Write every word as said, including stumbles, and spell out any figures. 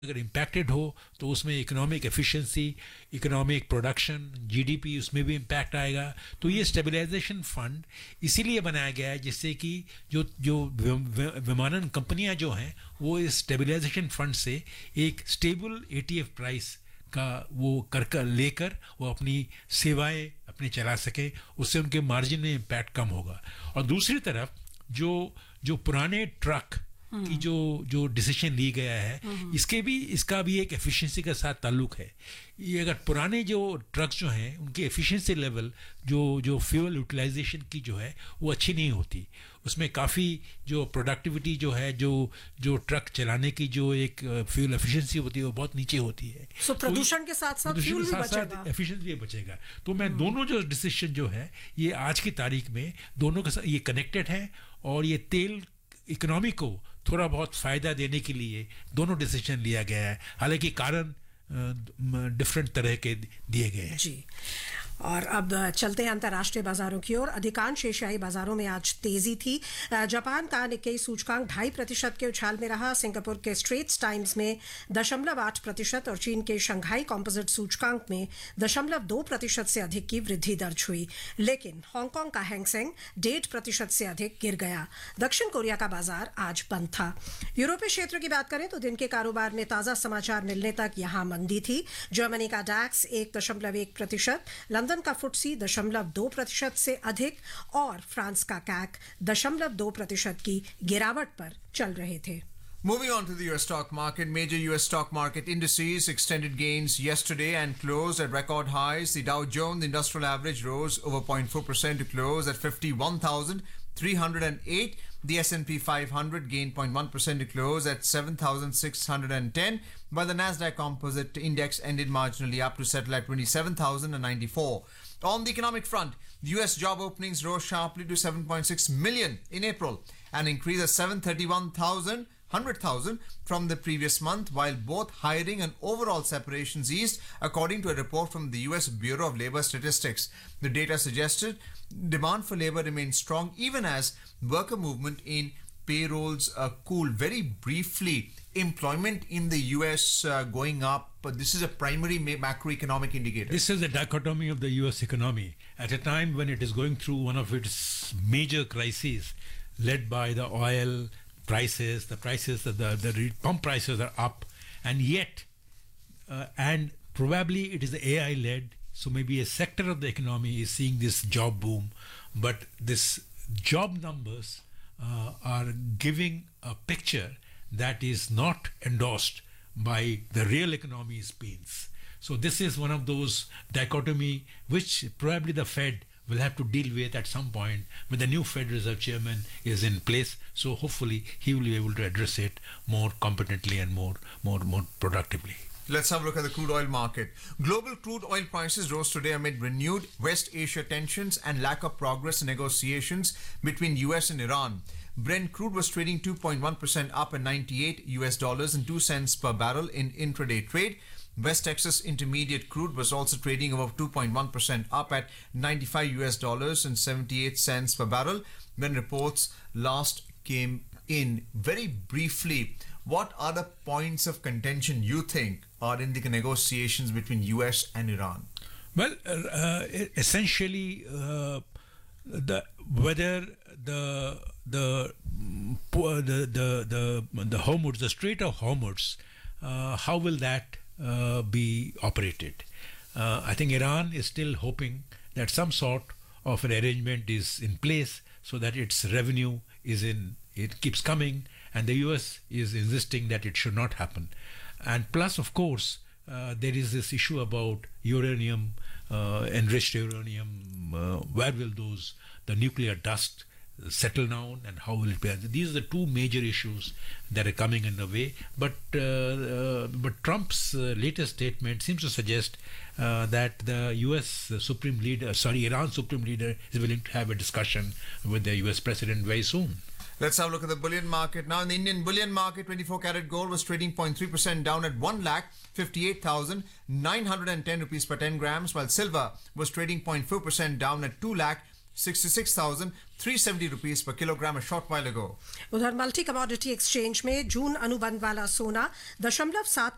अगर इम्पैक्टेड हो तो उसमें economic efficiency, economic production, GDP उसमें भी इम्पैक्ट आएगा. तो ये स्टेबलाइजेशन फंड इसीलिए बनाया गया है जिससे कि जो जो विमानन कंपनियां जो हैं वो इस स्टेबलाइजेशन फंड से एक स्टेबल एटीएफ प्राइस का वो कर कर लेकर वो अपनी सेवाएं अपनी चला सके. उससे उनके मार्जिन में इम्पैक्ट कम होगा. और दूसरी तरफ जो जो पुराने ट्रक की जो जो डिसीजन ली गया है इसके भी इसका भी एक एफिशिएंसी के साथ ताल्लुक है. ये अगर पुराने जो ट्रक्स जो हैं उनकी एफिशिएंसी लेवल जो जो फ्यूल यूटिलाइजेशन की जो है वो अच्छी नहीं होती. उसमें काफ़ी जो प्रोडक्टिविटी जो है जो जो ट्रक चलाने की जो एक फ्यूल एफिशिएंसी होती है वो बहुत नीचे होती है. सो प्रदूषण के साथ साथ फ्यूल भी बचेगा, एफिशिएंसी भी बचेगा. तो मैं दोनों जो डिसीजन जो है ये आज की तारीख में दोनों के साथ ये कनेक्टेड है और ये तेल इकोनॉमी को थोड़ा बहुत फायदा देने के लिए दोनों डिसीजन लिया गया है. हालांकि कारण डिफरेंट तरह के दिए गए हैं. जी. और अब चलते हैं अंतर्राष्ट्रीय बाजारों की ओर. अधिकांश एशियाई बाजारों में आज तेजी थी. जापान का निक्केई सूचकांक ढाई प्रतिशत के उछाल में रहा. सिंगापुर के स्ट्रेट्स टाइम्स में दशमलव आठ प्रतिशत और चीन के शंघाई कॉम्पोजिट सूचकांक में दशमलव दो प्रतिशत से अधिक की वृद्धि दर्ज हुई. लेकिन हांगकांग का हैंगसेंग डेढ़ प्रतिशत से अधिक गिर गया. दक्षिण कोरिया का बाजार आज बंद था. यूरोपीय क्षेत्र की बात करें तो दिन के कारोबार में ताजा समाचार मिलने तक यहां मंदी थी. जर्मनी का डैक्स एक दशमलव एक प्रतिशत, लंदन का फुटसी दशमलव दो प्रतिशत से अधिक और फ्रांस का कैक दशमलव दो प्रतिशत की गिरावट पर चल रहे थे. Moving on to the U S stock market, major U S stock market indices extended gains yesterday and closed at record highs. The Dow Jones Industrial Average rose over zero point four percent to close at fifty-one thousand three hundred eight. The S and P five hundred gained zero point one percent to close at seven thousand six hundred ten, while the Nasdaq Composite Index ended marginally up to settle at twenty-seven thousand ninety-four. On the economic front, U S job openings rose sharply to seven point six million in April, an increase of seven hundred thirty-one thousand one hundred thousand from the previous month, while both hiring and overall separations eased, according to a report from the U S Bureau of Labor Statistics. The data suggested demand for labor remains strong even as worker movement in payrolls uh, cooled. Very briefly, employment in the U S uh, going up, but this is a primary ma- macroeconomic indicator. This is the dichotomy of the U S economy at a time when it is going through one of its major crises, led by the oil prices, the prices, the, the, the pump prices are up, and yet, uh, and probably it is the A I led, so maybe a sector of the economy is seeing this job boom, but this job numbers uh, are giving a picture that is not endorsed by the real economy's pains. So this is one of those dichotomy which probably the Fed will have to deal with at some point when the new Fed Reserve Chairman is in place. So hopefully he will be able to address it more competently and more, more, more productively. Let's have a look at the crude oil market. Global crude oil prices rose today amid renewed West Asia tensions and lack of progress in negotiations between U S and Iran. Brent crude was trading two point one percent up at ninety-eight U S dollars and two cents per barrel in intraday trade. West Texas Intermediate crude was also trading above two point one percent up at ninety-five U S dollars and seventy-eight cents per barrel when reports last came in. Very briefly, what are the points of contention you think are in the negotiations between U S and Iran? Well, uh, essentially, uh, the whether the the the the the the Hormuz, the Strait of Hormuz, uh, how will that uh, be operated? Uh, I think Iran is still hoping that some sort of an arrangement is in place so that its revenue is in, it keeps coming, and the U S is insisting that it should not happen. And plus, of course, uh, there is this issue about uranium, uh, enriched uranium. Uh, where will those the nuclear dust settle down, and how will it be? These are the two major issues that are coming in the way. But uh, uh, but Trump's uh, latest statement seems to suggest uh, that the U S Supreme Leader, sorry, Iran Supreme Leader is willing to have a discussion with the U S President very soon. Let's have a look at the bullion market. Now, in the Indian bullion market, twenty-four karat gold was trading zero point three percent down at one lakh fifty-eight thousand nine hundred ten rupees per ten grams, while silver was trading zero point four percent down at two lakh sixty-six thousand three hundred seventy rupees per kilogram a short while ago. उधर multi commodity exchange में जून अनुबंध वाला सोना दशमलव सात